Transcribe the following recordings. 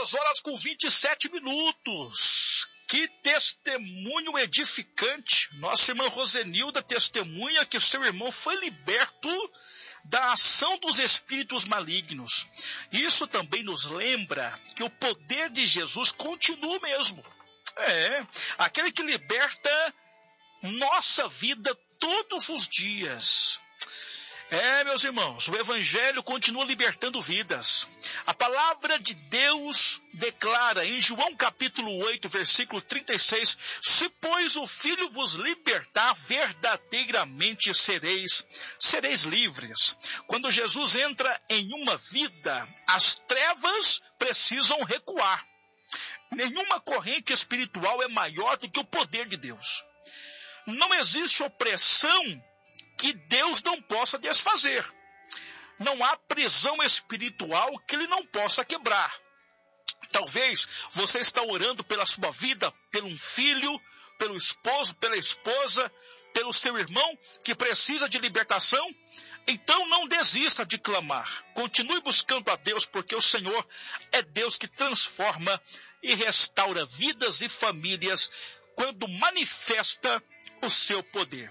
2h27. Que testemunho edificante. Nossa irmã Rosenilda testemunha que seu irmão foi liberto da ação dos espíritos malignos. Isso também nos lembra que o poder de Jesus continua mesmo. Aquele que liberta nossa vida todos os dias. Meus irmãos, o Evangelho continua libertando vidas. A palavra de Deus declara em João capítulo 8, versículo 36, se pois o Filho vos libertar, verdadeiramente sereis livres. Quando Jesus entra em uma vida, as trevas precisam recuar. Nenhuma corrente espiritual é maior do que o poder de Deus. Não existe opressão que Deus não possa desfazer. Não há prisão espiritual que Ele não possa quebrar. Talvez você está orando pela sua vida, pelo um filho, pelo esposo, pela esposa, pelo seu irmão que precisa de libertação. Então não desista de clamar. Continue buscando a Deus, porque o Senhor é Deus que transforma e restaura vidas e famílias quando manifesta o seu poder.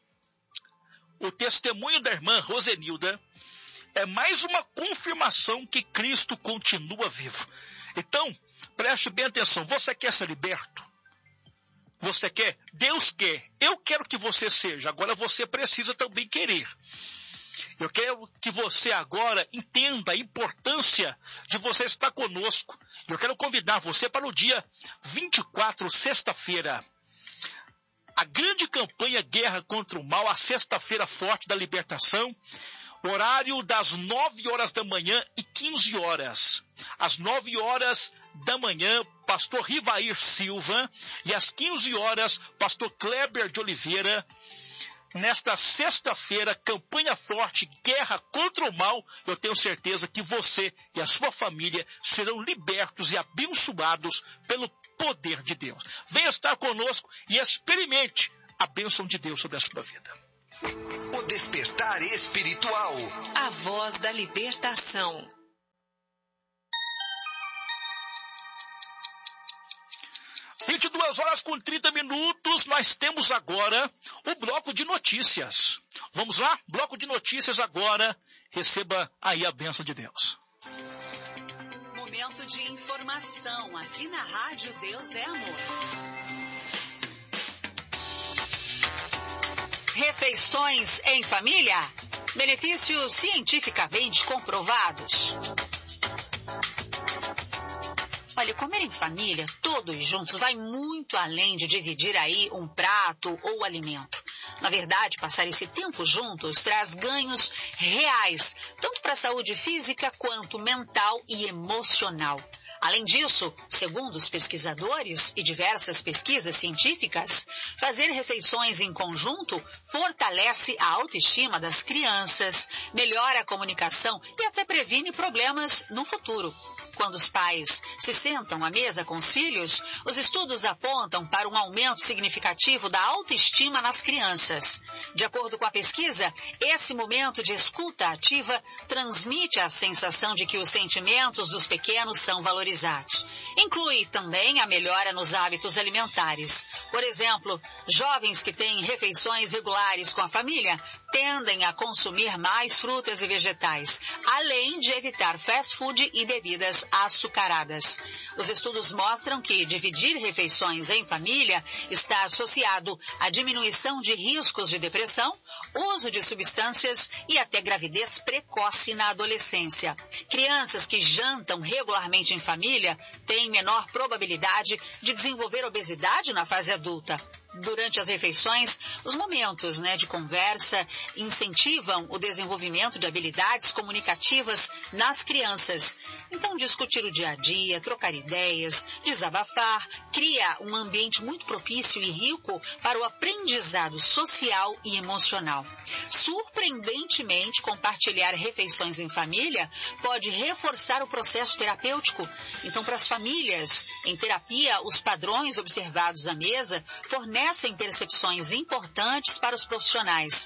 O testemunho da irmã Rosenilda é mais uma confirmação que Cristo continua vivo. Então, preste bem atenção. Você quer ser liberto? Você quer? Deus quer. Eu quero que você seja. Agora você precisa também querer. Eu quero que você agora entenda a importância de você estar conosco. Eu quero convidar você para o dia 24, sexta-feira. A grande campanha Guerra contra o Mal, a sexta-feira forte da libertação, horário das 9 horas da manhã e 15 horas. Às 9 horas da manhã, pastor Rivair Silva, e às 15 horas, pastor Kleber de Oliveira. Nesta sexta-feira, campanha forte, Guerra contra o Mal, eu tenho certeza que você e a sua família serão libertos e abençoados pelo poder de Deus. Venha estar conosco e experimente a bênção de Deus sobre a sua vida. O despertar espiritual. A voz da libertação. Às 22h30, nós temos agora o bloco de notícias. Vamos lá? Bloco de notícias agora. Receba aí a bênção de Deus. Momento de informação aqui na Rádio Deus é Amor. Refeições em família? Benefícios cientificamente comprovados. Olha, comer em família, todos juntos, vai muito além de dividir aí um prato ou alimento. Na verdade, passar esse tempo juntos traz ganhos reais, tanto para a saúde física quanto mental e emocional. Além disso, segundo os pesquisadores e diversas pesquisas científicas, fazer refeições em conjunto fortalece a autoestima das crianças, melhora a comunicação e até previne problemas no futuro. Quando os pais se sentam à mesa com os filhos, os estudos apontam para um aumento significativo da autoestima nas crianças. De acordo com a pesquisa, esse momento de escuta ativa transmite a sensação de que os sentimentos dos pequenos são valorizados. Inclui também a melhora nos hábitos alimentares. Por exemplo, jovens que têm refeições regulares com a família tendem a consumir mais frutas e vegetais, além de evitar fast food e bebidas açucaradas. Os estudos mostram que dividir refeições em família está associado à diminuição de riscos de depressão, uso de substâncias e até gravidez precoce na adolescência. Crianças que jantam regularmente em família têm menor probabilidade de desenvolver obesidade na fase adulta. Durante as refeições, os momentos de conversa incentivam o desenvolvimento de habilidades comunicativas nas crianças. Então, discutir o dia a dia, trocar ideias, desabafar, cria um ambiente muito propício e rico para o aprendizado social e emocional. Surpreendentemente, compartilhar refeições em família pode reforçar o processo terapêutico. Então, para as famílias, em terapia, os padrões observados à mesa fornecem percepções importantes para os profissionais.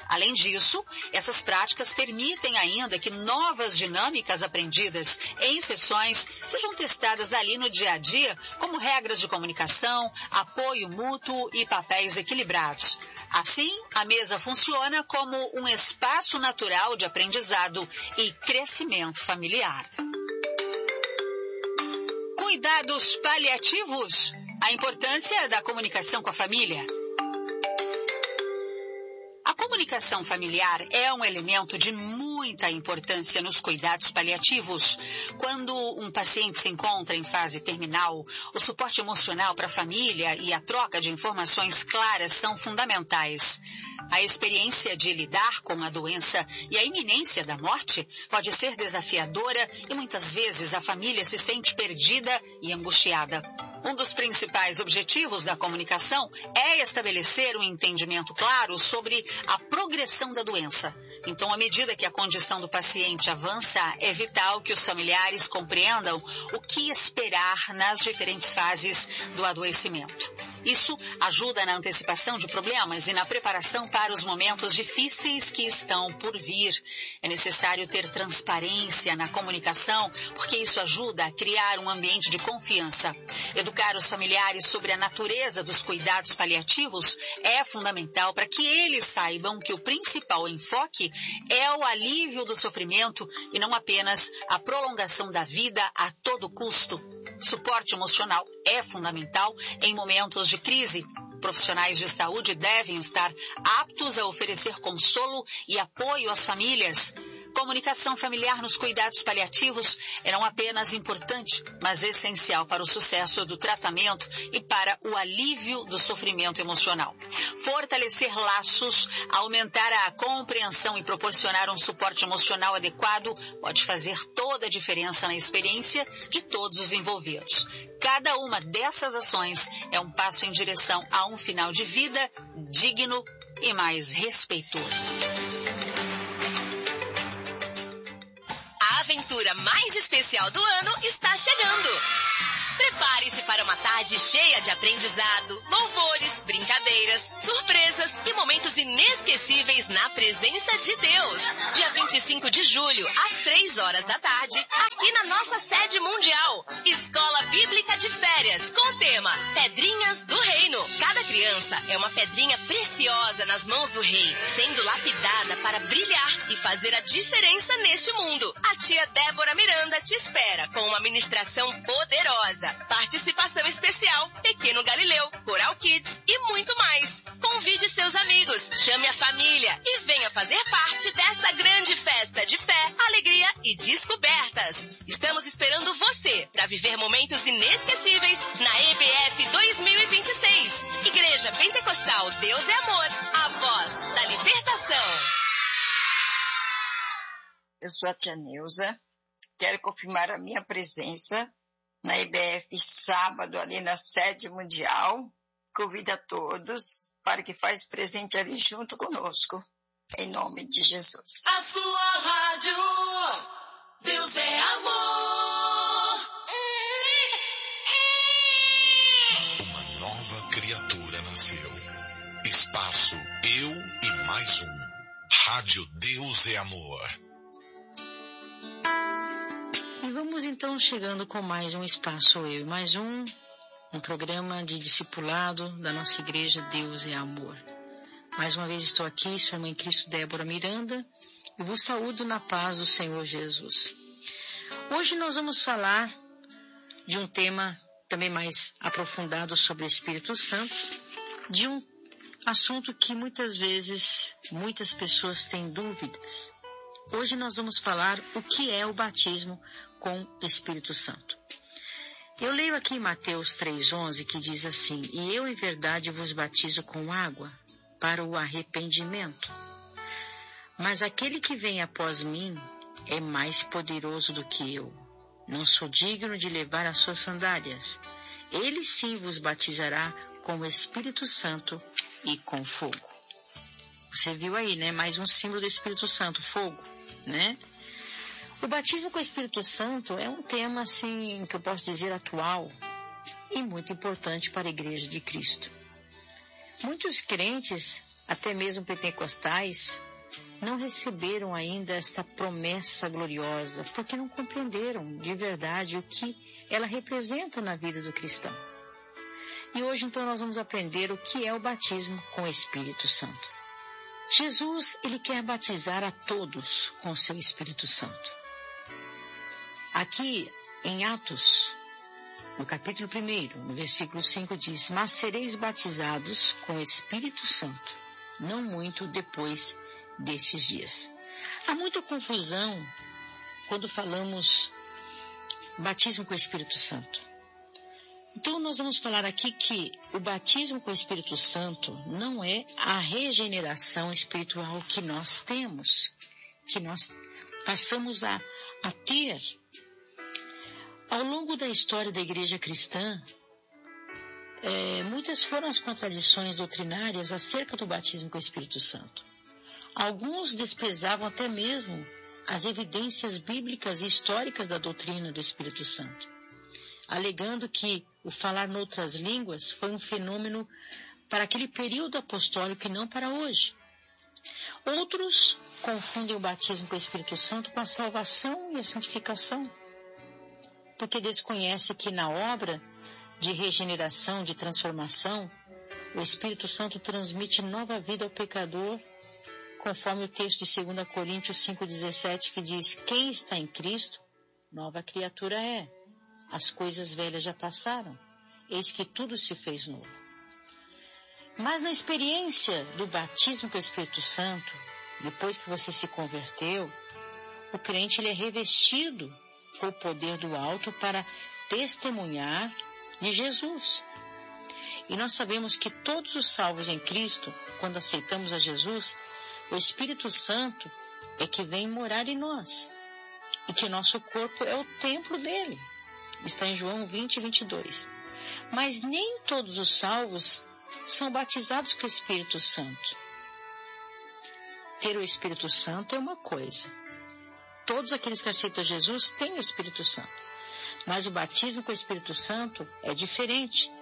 Além disso, essas práticas permitem ainda que novas dinâmicas aprendidas em sessões sejam testadas ali no dia a dia, como regras de comunicação, apoio mútuo e papéis equilibrados. Assim, a mesa funciona como um espaço natural de aprendizado e crescimento familiar. Cuidados paliativos. A importância da comunicação com a família. A comunicação familiar é um elemento de muita importância nos cuidados paliativos. Quando um paciente se encontra em fase terminal, o suporte emocional para a família e a troca de informações claras são fundamentais. A experiência de lidar com a doença e a iminência da morte pode ser desafiadora e muitas vezes a família se sente perdida e angustiada. Um dos principais objetivos da comunicação é estabelecer um entendimento claro sobre a progressão da doença. Então, à medida que a condição do paciente avança, é vital que os familiares compreendam o que esperar nas diferentes fases do adoecimento. Isso ajuda na antecipação de problemas e na preparação para os momentos difíceis que estão por vir. É necessário ter transparência na comunicação, porque isso ajuda a criar um ambiente de confiança. Educar os familiares sobre a natureza dos cuidados paliativos é fundamental para que eles saibam que o principal enfoque é o alívio do sofrimento e não apenas a prolongação da vida a todo custo. Suporte emocional é fundamental em momentos de crise. Profissionais de saúde devem estar aptos a oferecer consolo e apoio às famílias. Comunicação familiar nos cuidados paliativos é não apenas importante, mas essencial para o sucesso do tratamento e para o alívio do sofrimento emocional. Fortalecer laços, aumentar a compreensão e proporcionar um suporte emocional adequado pode fazer toda a diferença na experiência de todos os envolvidos. Cada uma dessas ações é um passo em direção a um final de vida digno e mais respeitoso. A aventura mais especial do ano está chegando. Prepare-se para uma tarde cheia de aprendizado, louvores, brincadeiras, surpresas e momentos inesquecíveis na presença de Deus. Dia 25 de julho, às 3 horas da tarde, aqui na nossa sede mundial. Escola Bíblica de Férias, com o tema Pedrinhas do Reino. Cada criança é uma pedrinha preciosa nas mãos do Rei, sendo lapidada para brilhar e fazer a diferença neste mundo. A tia Débora Miranda te espera com uma ministração poderosa. Participação especial, Pequeno Galileu, Coral Kids e muito mais. Convide seus amigos, chame a família e venha fazer parte dessa grande festa de fé, alegria e descobertas. Estamos esperando você para viver momentos inesquecíveis na EBF 2026. Igreja Pentecostal Deus é Amor, a voz da libertação. Eu sou a tia Neuza, quero confirmar a minha presença na EBF sábado ali na sede mundial. Convido a todos para que façam presente ali junto conosco, em nome de Jesus. A sua rádio, Deus é amor. Uma nova criatura nasceu. Espaço Eu e Mais Um. Rádio Deus é Amor. E vamos então chegando com mais um Espaço Eu e Mais Um programa de discipulado da nossa igreja Deus é Amor. Mais uma vez estou aqui, sua irmã em Cristo Débora Miranda, e vos saúdo na paz do Senhor Jesus. Hoje nós vamos falar de um tema também mais aprofundado sobre o Espírito Santo, de um assunto que muitas vezes muitas pessoas têm dúvidas. Hoje nós vamos falar o que é o batismo com o Espírito Santo. Eu leio aqui em Mateus 3,11 que diz assim: E eu em verdade vos batizo com água para o arrependimento. Mas aquele que vem após mim é mais poderoso do que eu. Não sou digno de levar as suas sandálias. Ele sim vos batizará com o Espírito Santo e com fogo. Você viu aí, né? Mais um símbolo do Espírito Santo, fogo, né? O batismo com o Espírito Santo é um tema, assim, que eu posso dizer atual e muito importante para a Igreja de Cristo. Muitos crentes até mesmo pentecostais, não receberam ainda esta promessa gloriosa, porque não compreenderam de verdade o que ela representa na vida do cristão. E hoje, então, nós vamos aprender o que é o batismo com o Espírito Santo. Jesus, ele quer batizar a todos com o seu Espírito Santo. Aqui, em Atos, no capítulo 1, no versículo 5, diz: mas sereis batizados com o Espírito Santo, não muito depois destes dias. Há muita confusão quando falamos batismo com o Espírito Santo. Então, nós vamos falar aqui que o batismo com o Espírito Santo não é a regeneração espiritual que nós temos, que nós passamos a ter. Ao longo da história da igreja cristã, muitas foram as contradições doutrinárias acerca do batismo com o Espírito Santo. Alguns desprezavam até mesmo as evidências bíblicas e históricas da doutrina do Espírito Santo, alegando que o falar noutras línguas foi um fenômeno para aquele período apostólico e não para hoje. Outros confundem o batismo com o Espírito Santo com a salvação e a santificação, porque desconhece que na obra de regeneração, de transformação, o Espírito Santo transmite nova vida ao pecador, conforme o texto de 2 Coríntios 5,17, que diz: quem está em Cristo, nova criatura é. As coisas velhas já passaram, eis que tudo se fez novo. Mas na experiência do batismo com o Espírito Santo, depois que você se converteu, o crente ele é revestido com o poder do alto para testemunhar de Jesus. E nós sabemos que todos os salvos em Cristo, quando aceitamos a Jesus, o Espírito Santo é que vem morar em nós, e que nosso corpo é o templo dele. Está em João 20, 22. Mas nem todos os salvos são batizados com o Espírito Santo. Ter o Espírito Santo é uma coisa. Todos aqueles que aceitam Jesus têm o Espírito Santo. Mas o batismo com o Espírito Santo é diferente.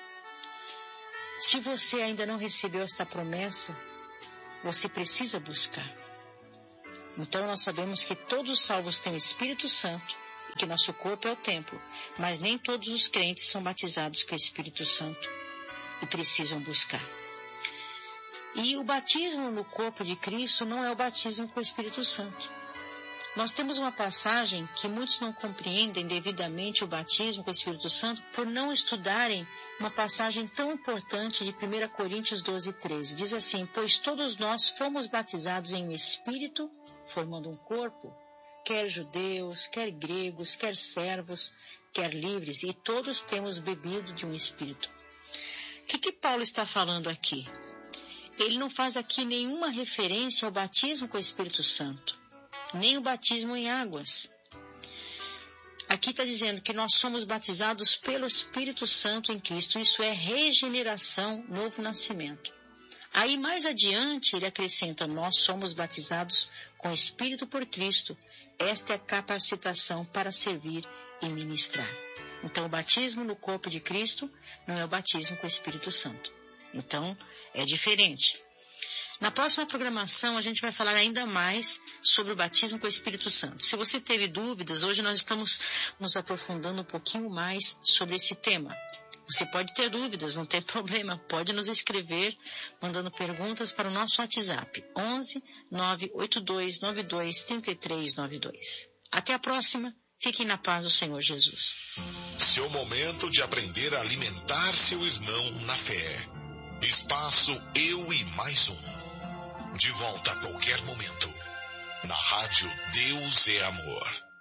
Se você ainda não recebeu esta promessa, você precisa buscar. Então nós sabemos que todos os salvos têm o Espírito Santo, que nosso corpo é o templo, mas nem todos os crentes são batizados com o Espírito Santo e precisam buscar. E o batismo no corpo de Cristo não é o batismo com o Espírito Santo. Nós temos uma passagem que muitos não compreendem devidamente o batismo com o Espírito Santo por não estudarem uma passagem tão importante de 1 Coríntios 12, 13. Diz assim: pois todos nós fomos batizados em um Espírito, formando um corpo, quer judeus, quer gregos, quer servos, quer livres, e todos temos bebido de um Espírito. O que Paulo está falando aqui? Ele não faz aqui nenhuma referência ao batismo com o Espírito Santo, nem o batismo em águas. Aqui está dizendo que nós somos batizados pelo Espírito Santo em Cristo, isso é regeneração, novo nascimento. Aí mais adiante ele acrescenta: nós somos batizados com o Espírito por Cristo. Esta é a capacitação para servir e ministrar. Então o batismo no corpo de Cristo não é o batismo com o Espírito Santo. Então é diferente. Na próxima programação a gente vai falar ainda mais sobre o batismo com o Espírito Santo. Se você teve dúvidas, hoje nós estamos nos aprofundando um pouquinho mais sobre esse tema. Você pode ter dúvidas, não tem problema, pode nos escrever mandando perguntas para o nosso WhatsApp 11 982 92 33 92. Até a próxima, fiquem na paz do Senhor Jesus. Seu momento de aprender a alimentar seu irmão na fé. Espaço Eu e Mais Um. De volta a qualquer momento. Na Rádio Deus é Amor.